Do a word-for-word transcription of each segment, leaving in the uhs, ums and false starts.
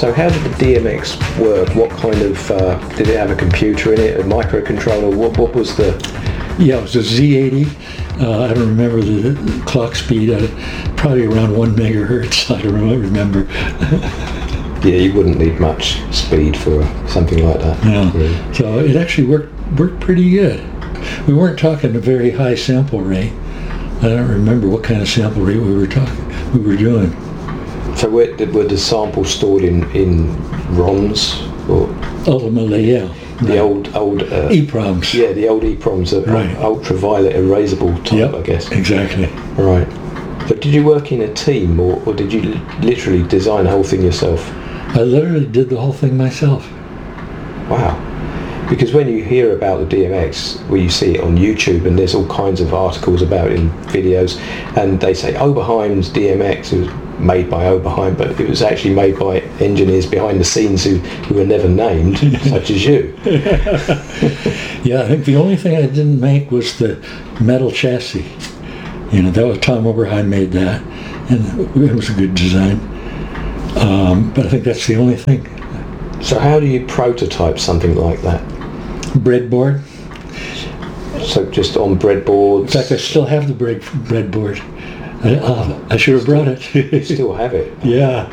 So how did the D M X work? What kind of, uh, did it have a computer in it, a microcontroller? What, what was the... Yeah, it was a Z eighty. Uh, I don't remember the, the clock speed. Uh, probably around one megahertz. I don't remember. Yeah, you wouldn't need much speed for something like that. Yeah. Really. So it actually worked worked pretty good. We weren't talking a very high sample rate. I don't remember what kind of sample rate we were talking. We were doing. So were, were the samples stored in in ROMs or Ultimately, yeah. the Right. old old uh, EEPROMs. Yeah, the old EEPROMs, the Right. ultraviolet erasable type, Yep, I guess. exactly. Right. But did you work in a team, or, or did you li- literally design the whole thing yourself? I literally did the whole thing myself. Wow. Because when you hear about the D M X, where you see it on YouTube, and there's all kinds of articles about it in videos, and they say Oberheim's D M X was made by Oberheim, but it was actually made by engineers behind the scenes who, who were never named, such as you. Yeah, I think the only thing I didn't make was the metal chassis. You know, that was Tom Oberheim made that, and it was a good design. Um, but I think that's the only thing. So how do you prototype something like that? Breadboard. So just on breadboards? In fact, I still have the bread breadboard. I, uh, I should have brought You it. still have it? Yeah.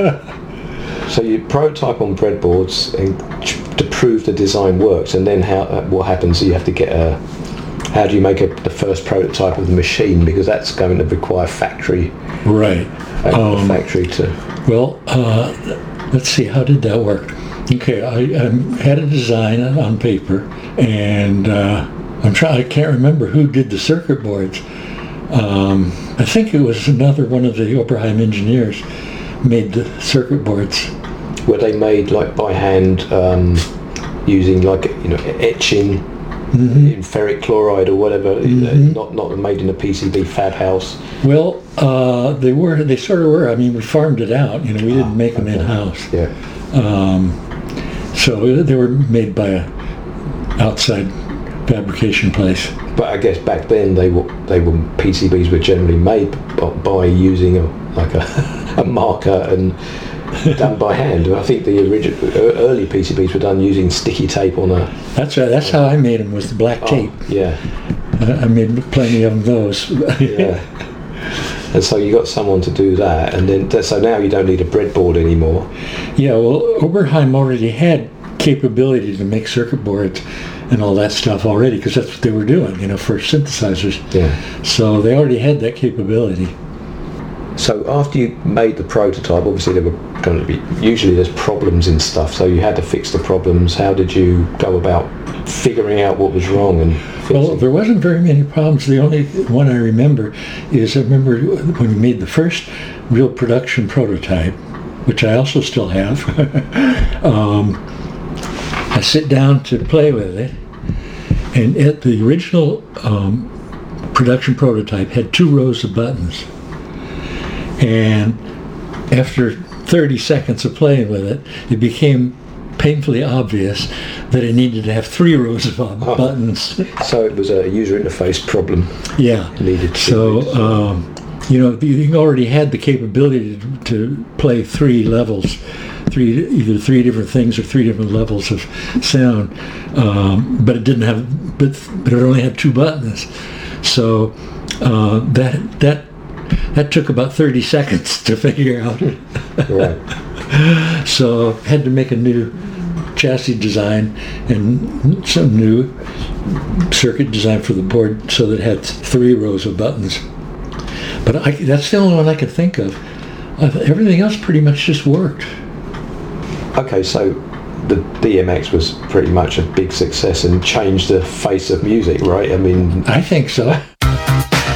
So you prototype on breadboards and to prove the design works, and then how what happens? You have to get a. How do you make a, the first prototype of the machine? Because that's going to require factory. Right. A, Um, factory to. Well, uh, let's see. How did that work? Okay, I, I had a design on paper, and uh, I'm trying. I can't remember who did the circuit boards. Um, I think it was another one of the Oberheim engineers made the circuit boards. Were they made like by hand, um, using like you know etching Mm-hmm. in ferric chloride or whatever? Mm-hmm. Not not made in a P C B fab house. Well, uh, they were. They sort of were. I mean, we farmed it out. You know, we didn't Ah, make them okay. in house. Yeah. Um, so they were made by a outside fabrication place. But I guess back then they were they were P C Bs were generally made b- by using a like a, a marker and done by hand. I think the original early P C Bs were done using sticky tape on a. That's right. That's how I made them, was the black tape. Oh, yeah. I I made plenty of those. Yeah. And so you got someone to do that, and then so now you don't need a breadboard anymore. Yeah, well, Oberheim already had capability to make circuit boards and all that stuff already, because that's what they were doing, you know, for synthesizers. Yeah. So they already had that capability. So after you made the prototype, obviously there were going to be, usually there's problems in stuff, so you had to fix the problems. How did you go about figuring out what was wrong and fixing? Well, there wasn't very many problems. The only one I remember is I remember when we made the first real production prototype, which I also still have. um, I sit down to play with it, and at the original um, production prototype had two rows of buttons. And after thirty seconds of playing with it, it became painfully obvious that it needed to have three rows of uh, Oh. buttons. So it was a user interface problem. Yeah. Needed to So, um, you know, you already had the capability to, to play three levels, three either three different things or three different levels of sound, um, but it didn't have, but, but it only had two buttons. So uh, that that that took about thirty seconds to figure out. Right. So had to make a new chassis design and some new circuit design for the board so that it had three rows of buttons. But I, that's the only one I could think of. Uh, everything else pretty much just worked. Okay, so the D M X was pretty much a big success and changed the face of music, right? I mean, I think so.